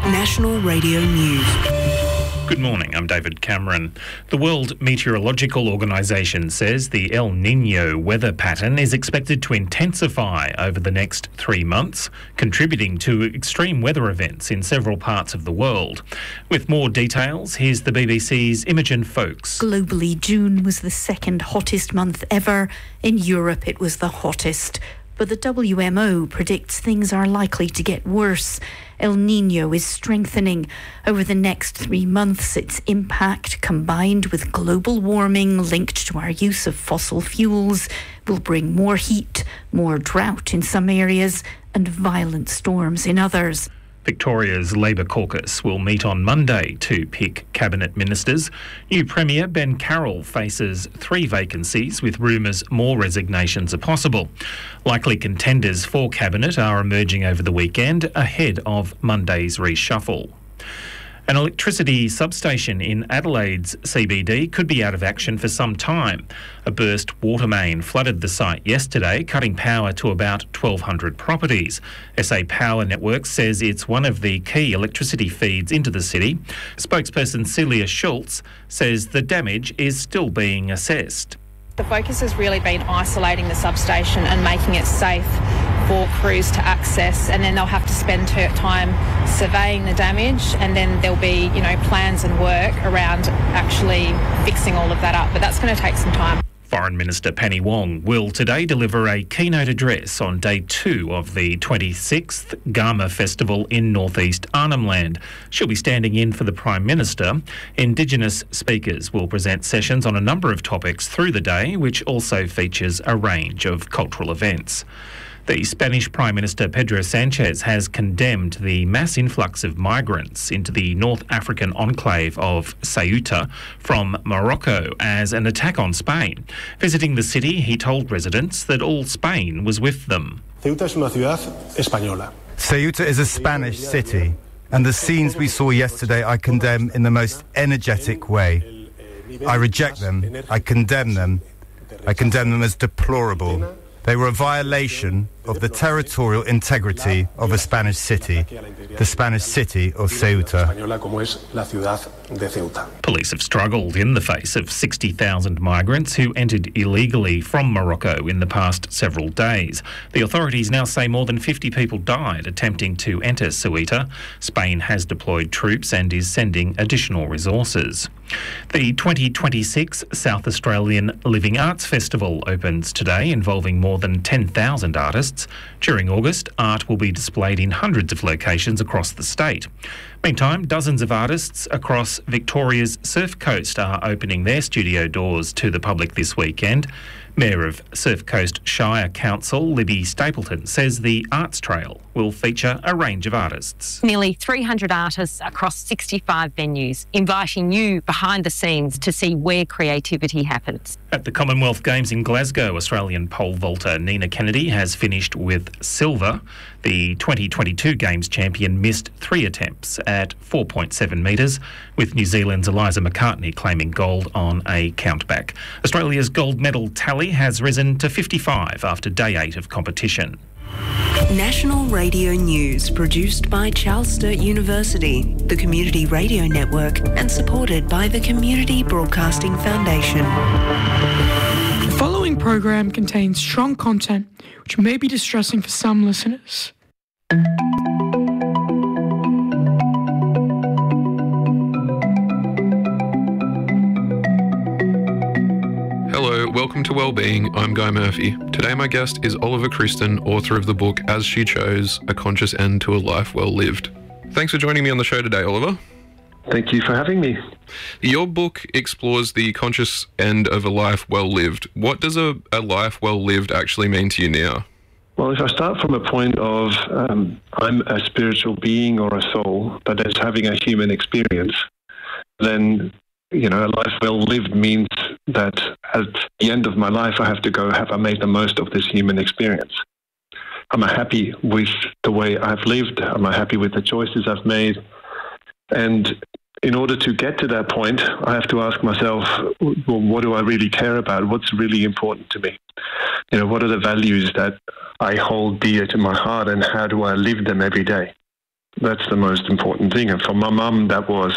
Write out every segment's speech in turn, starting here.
National Radio News. Good morning, I'm David Cameron. The World Meteorological Organization says the El Niño weather pattern is expected to intensify over the next 3 months, contributing to extreme weather events in several parts of the world. With more details, here's the BBC's Imogen Foulkes. Globally, June was the second hottest month ever. In Europe, it was the hottest. But the WMO predicts things are likely to get worse. El Niño is strengthening. Over the next 3 months, its impact, combined with global warming linked to our use of fossil fuels, will bring more heat, more drought in some areas, and violent storms in others. Victoria's Labor caucus will meet on Monday to pick cabinet ministers. New Premier Ben Carroll faces 3 vacancies, with rumours more resignations are possible. Likely contenders for cabinet are emerging over the weekend ahead of Monday's reshuffle. An electricity substation in Adelaide's CBD could be out of action for some time. A burst water main flooded the site yesterday, cutting power to about 1,200 properties. SA Power Networks says it's one of the key electricity feeds into the city. Spokesperson Celia Schultz says the damage is still being assessed. The focus has really been isolating the substation and making it safe for crews to access, and then they'll have to spend time surveying the damage, and then there'll be, plans and work around actually fixing all of that up. But that's going to take some time. Foreign Minister Penny Wong will today deliver a keynote address on day 2 of the 26th Garma Festival in northeast Arnhem Land. She'll be standing in for the Prime Minister. Indigenous speakers will present sessions on a number of topics through the day, which also features a range of cultural events. The Spanish Prime Minister Pedro Sanchez has condemned the mass influx of migrants into the North African enclave of Ceuta from Morocco as an attack on Spain. Visiting the city, he told residents that all Spain was with them. Ceuta es una ciudad española. Ceuta is a Spanish city, and the scenes we saw yesterday I condemn in the most energetic way. I reject them. I condemn them. I condemn them as deplorable. They were a violation of the territorial integrity of a Spanish city, the Spanish city of Ceuta. Police have struggled in the face of 60,000 migrants who entered illegally from Morocco in the past several days. The authorities now say more than 50 people died attempting to enter Ceuta. Spain has deployed troops and is sending additional resources. The 2026 South Australian Living Arts Festival opens today, involving more than 10,000 artists. During August, art will be displayed in hundreds of locations across the state. Meantime, dozens of artists across Victoria's Surf Coast are opening their studio doors to the public this weekend. Mayor of Surf Coast Shire Council, Libby Stapleton, says the Arts Trail will feature a range of artists. Nearly 300 artists across 65 venues, inviting you behind the scenes to see where creativity happens. At the Commonwealth Games in Glasgow, Australian pole vaulter Nina Kennedy has finished with silver. The 2022 Games champion missed 3 attempts at 4.7 metres, with New Zealand's Eliza McCartney claiming gold on a countback. Australia's gold medal tally has risen to 55 after day 8 of competition. National Radio News, produced by Charles Sturt University, the Community Radio Network, and supported by the Community Broadcasting Foundation. The following program contains strong content which may be distressing for some listeners. Hello, welcome to Wellbeing. I'm Guy Murphy. Today my guest is Oliver Christen, author of the book As She Chose, A Conscious End to a Life Well Lived. Thanks for joining me on the show today, Oliver. Thank you for having me. Your book explores the conscious end of a life well lived. What does a life well lived actually mean to you now? Well, if I start from a point of I'm a spiritual being or a soul that is having a human experience, then, a life well lived means that at the end of my life, I have to go, have I made the most of this human experience? Am I happy with the way I've lived? Am I happy with the choices I've made? And in order to get to that point, I have to ask myself, well, what do I really care about? What's really important to me? What are the values that I hold dear to my heart, and how do I live them every day? That's the most important thing. And for my mum, that was,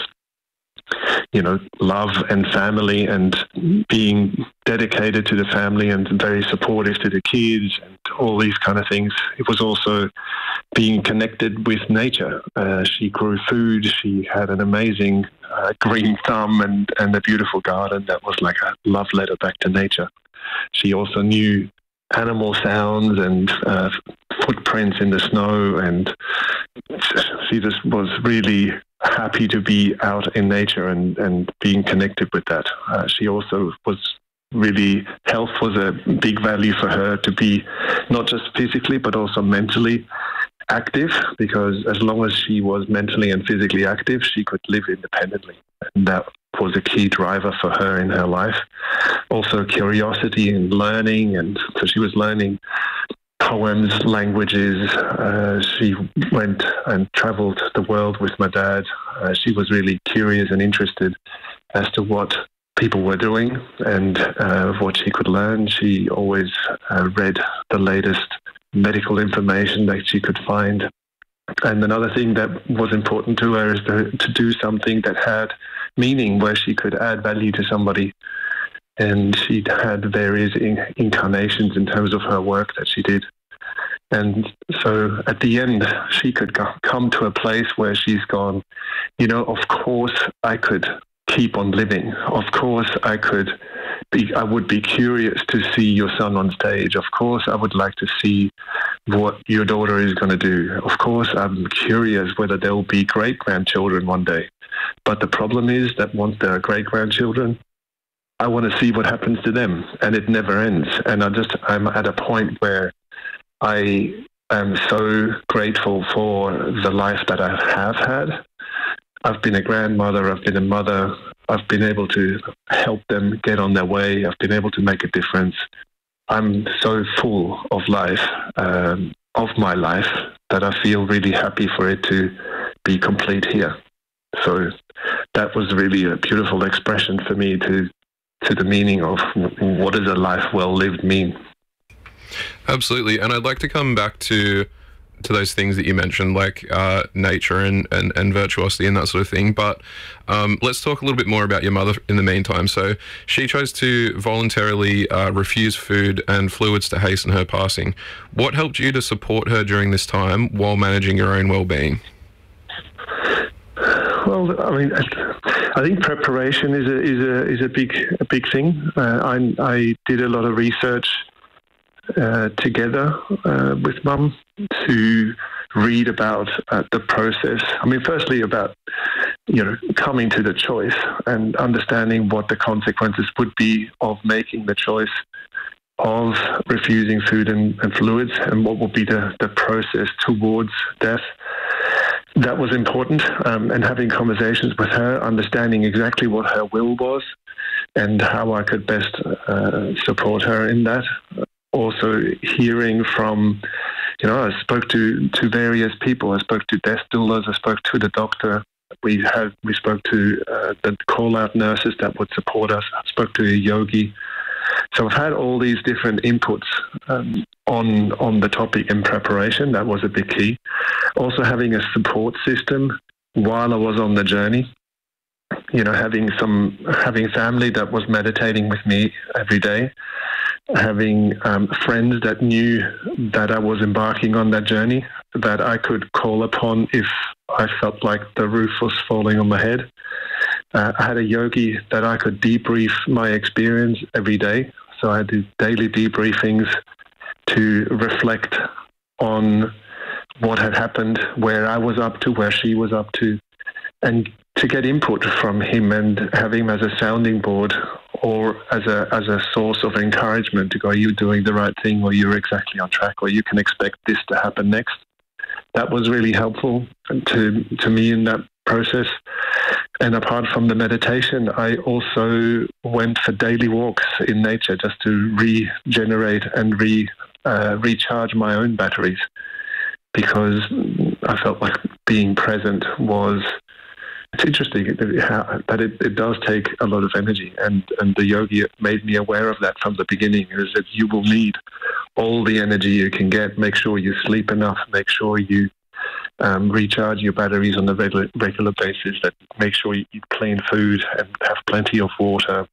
love and family and being dedicated to the family and very supportive to the kids and all these kind of things. It was also being connected with nature. She grew food. She had an amazing green thumb and a beautiful garden that was like a love letter back to nature. She also knew animal sounds and footprints in the snow, and she just was really happy to be out in nature and being connected with that. She also was really, health was a big value for her, to be not just physically but also mentally active, because as long as she was mentally and physically active, she could live independently. And that was a key driver for her in her life. Also curiosity and learning, and so she was learning poems, languages. She went and traveled the world with my dad. She was really curious and interested as to what people were doing and what she could learn. She always read the latest medical information that she could find. And another thing that was important to her is to do something that had meaning, where she could add value to somebody. And she had various incarnations in terms of her work that she did. And so at the end, she could come to a place where she's gone, of course I could keep on living. Of course I would be curious to see your son on stage. Of course I would like to see what your daughter is going to do. Of course I'm curious whether there will be great-grandchildren one day. But the problem is that once there are great-grandchildren, I want to see what happens to them, and it never ends. And I'm at a point where I am so grateful for the life that I have had. I've been a grandmother, I've been a mother, I've been able to help them get on their way, I've been able to make a difference. I'm so full of life, of my life, that I feel really happy for it to be complete here. So that was really a beautiful expression for me to the meaning of what does a life well lived mean. Absolutely. And I'd like to come back to those things that you mentioned, like nature and virtuosity and that sort of thing. But let's talk a little bit more about your mother in the meantime. So she chose to voluntarily refuse food and fluids to hasten her passing. What helped you to support her during this time while managing your own well-being? Well, I think preparation is a big thing. I did a lot of research together with Mum to read about the process. Firstly about coming to the choice and understanding what the consequences would be of making the choice of refusing food and fluids, and what would be the process towards death. That was important, and having conversations with her, understanding exactly what her will was and how I could best support her in that. Also hearing from, I spoke to various people. I spoke to death doulas, I spoke to the doctor. We spoke to the call-out nurses that would support us. I spoke to a yogi. So I've had all these different inputs on the topic in preparation. That was a big key. Also having a support system while I was on the journey. Having family that was meditating with me every day. Having friends that knew that I was embarking on that journey, that I could call upon if I felt like the roof was falling on my head. I had a yogi that I could debrief my experience every day. So I did daily debriefings to reflect on what had happened, where I was up to, where she was up to, and to get input from him and have him as a sounding board or as a source of encouragement to go, are you doing the right thing, or you're exactly on track, or you can expect this to happen next. That was really helpful to me in that process. And apart from the meditation, I also went for daily walks in nature just to regenerate and recharge my own batteries, because I felt like being present was... It's interesting that it does take a lot of energy, and the yogi made me aware of that from the beginning, is that you will need all the energy you can get. Make sure you sleep enough, make sure you recharge your batteries on a regular basis, that make sure you eat clean food and have plenty of water.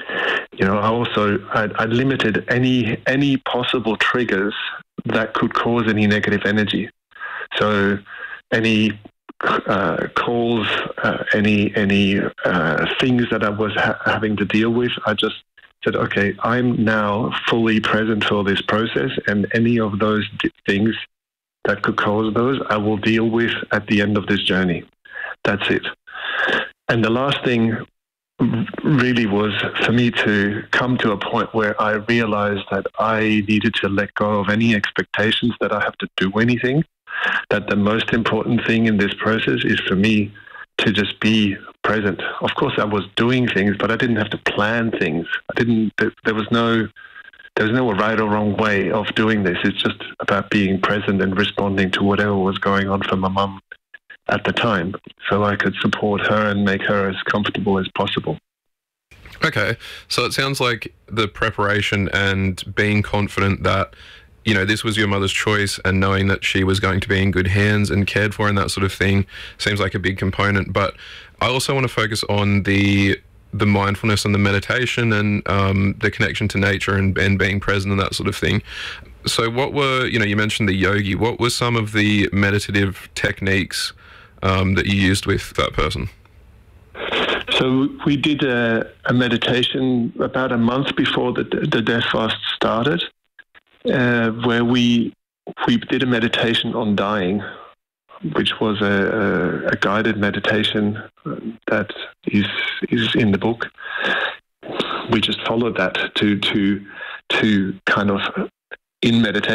I limited any possible triggers that could cause any negative energy. So any calls, any things that I was having to deal with, I just said, okay, I'm now fully present for this process, and any of those things that could cause those, I will deal with at the end of this journey. That's it. And the last thing really was for me to come to a point where I realized that I needed to let go of any expectations that I have to do anything, that the most important thing in this process is for me to just be present. Of course, I was doing things, but I didn't have to plan things. There was no right or wrong way of doing this. It's just about being present and responding to whatever was going on for my mum at the time, so I could support her and make her as comfortable as possible. Okay, so it sounds like the preparation and being confident that, this was your mother's choice, and knowing that she was going to be in good hands and cared for and that sort of thing seems like a big component. But I also want to focus on the mindfulness and the meditation and the connection to nature and being present and that sort of thing. So what were, you mentioned the yogi, what were some of the meditative techniques that you used with that person? So we did a meditation about a month before the death fast started, where we did a meditation on dying, which was a guided meditation that is in the book. We just followed that to kind of in meditation.